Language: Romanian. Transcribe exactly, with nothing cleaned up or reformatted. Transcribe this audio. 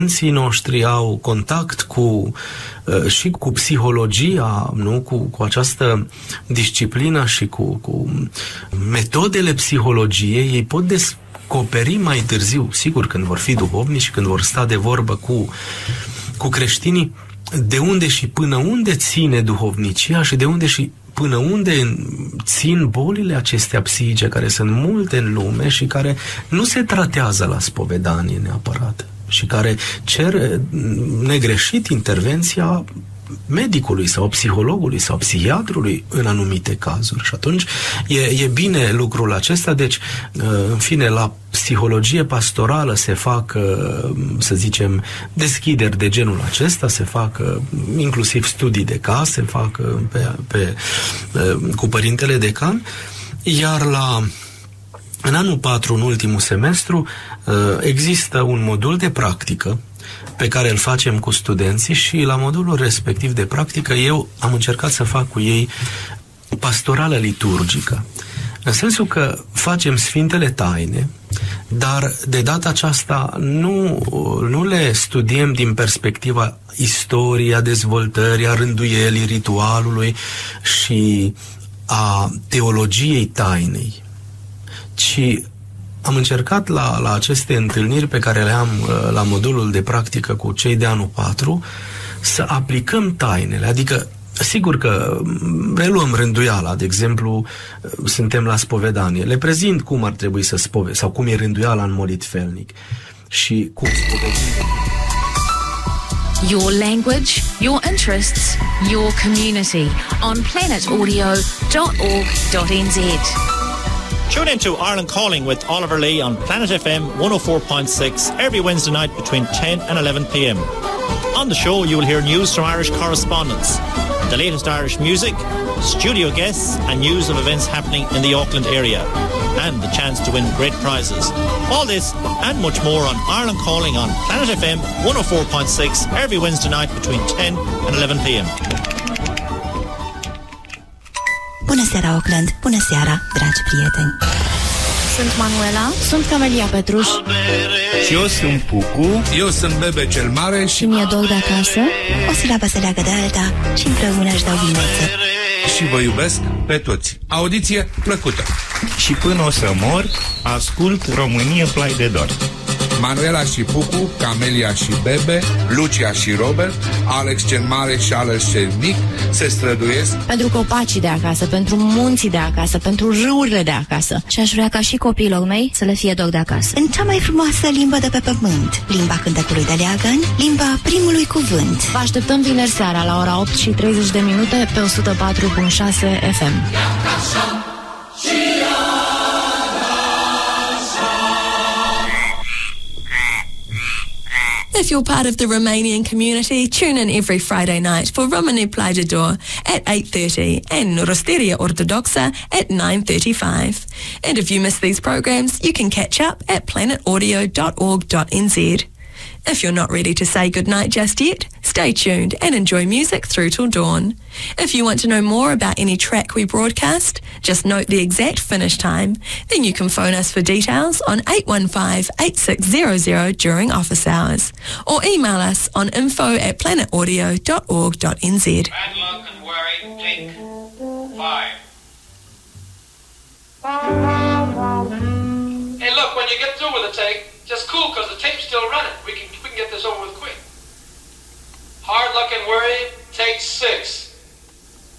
Studenții noștri au contact cu și cu psihologia, nu? Cu, cu această disciplină și cu, cu metodele psihologiei, ei pot descoperi mai târziu, sigur, când vor fi duhovnici și când vor sta de vorbă cu, cu creștinii, de unde și până unde ține duhovnicia și de unde și până unde țin bolile acestea psihice, care sunt multe în lume și care nu se tratează la spovedanie neapărat și care cer negreșit intervenția medicului sau psihologului sau psihiatrului în anumite cazuri. Și atunci e, e bine lucrul acesta. Deci, în fine, la psihologie pastorală se fac, să zicem, deschideri de genul acesta, se fac inclusiv studii de caz, se fac pe, pe, cu părintele decan, iar la în anul patru, în ultimul semestru, există un modul de practică pe care îl facem cu studenții și la modulul respectiv de practică eu am încercat să fac cu ei pastorală liturgică. În sensul că facem Sfintele Taine, dar de data aceasta nu, nu le studiem din perspectiva istoriei, a dezvoltării, a rânduielii, ritualului și a teologiei tainei, ci am încercat la, la aceste întâlniri pe care le am la modulul de practică cu cei de anul patru să aplicăm tainele, adică sigur că reluăm rânduiala, de exemplu, suntem la spovedanie, le prezint cum ar trebui să spove sau cum e rânduiala în mod litfelnic și cum spovedim. Your language, your interests, your community on planet audio dot org dot n z. Tune in to Ireland Calling with Oliver Lee on Planet F M one oh four point six every Wednesday night between ten and eleven p m. On the show, you will hear news from Irish correspondents, the latest Irish music, studio guests, and news of events happening in the Auckland area, and the chance to win great prizes. All this and much more on Ireland Calling on Planet F M one oh four point six every Wednesday night between ten and eleven p m. Bună seara, Auckland! Bună seara, dragi prieteni! Sunt Manuela. Sunt Camelia Petruș. Și eu sunt Pucu. Eu sunt Bebe cel Mare. Și mi-e dor de acasă. O silabă se leagă de alta și împreună își dau vinețe. Și vă iubesc pe toți. Audiție plăcută. Și până o să mor, ascult România Plai de Dor. Manuela și Pucu, Camelia și Bebe, Lucia și Robert, Alex cel Mare și Alex cel Mic se străduiesc pentru copacii de acasă, pentru munții de acasă, pentru râurile de acasă. Și aș vrea ca și copiilor mei să le fie dor de acasă. În cea mai frumoasă limbă de pe pământ, limba cântecului de leagăn, limba primului cuvânt. Vă așteptăm vineri seara la ora opt și treizeci de minute pe o sută patru virgulă șase F M. If you're part of the Romanian community, tune in every Friday night for România Plai de Dor at eight thirty and Rosteria Ortodoxa at nine thirty-five. And if you miss these programs, you can catch up at planet audio dot org dot n z. If you're not ready to say goodnight just yet, stay tuned and enjoy music through till dawn. If you want to know more about any track we broadcast, just note the exact finish time. Then you can phone us for details on eight one five, eight six zero zero during office hours, or email us on info at planet audio dot org dot n z. Bad luck and worry, take five. Hey, look, when you get through with the take, just cool, because the tape's still running. We can we can get this over with quick. Hard luck and worry,